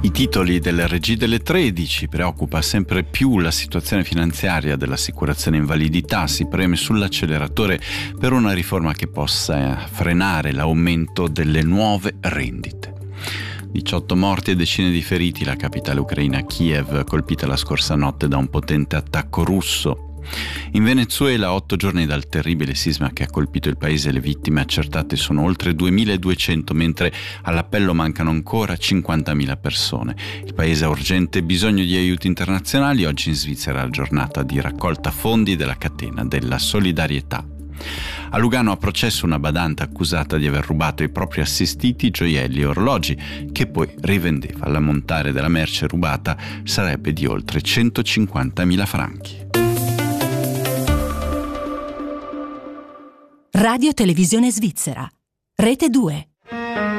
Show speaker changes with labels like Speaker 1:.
Speaker 1: I titoli delle regie delle 13, preoccupa sempre più la situazione finanziaria dell'assicurazione invalidità, si preme sull'acceleratore per una riforma che possa frenare l'aumento delle nuove rendite. 18 morti e decine di feriti, la capitale ucraina Kiev, colpita la scorsa notte da un potente attacco russo. In Venezuela, 8 giorni dal terribile sisma che ha colpito il paese, le vittime accertate sono oltre 2.200, mentre all'appello mancano ancora 50.000 persone. Il paese ha urgente bisogno di aiuti internazionali. Oggi in Svizzera è la giornata di raccolta fondi della catena della solidarietà. A Lugano a processo una badante accusata di aver rubato ai propri assistiti gioielli e orologi, che poi rivendeva. L'ammontare della merce rubata sarebbe di oltre 150.000 franchi.
Speaker 2: Radio Televisione Svizzera, Rete 2.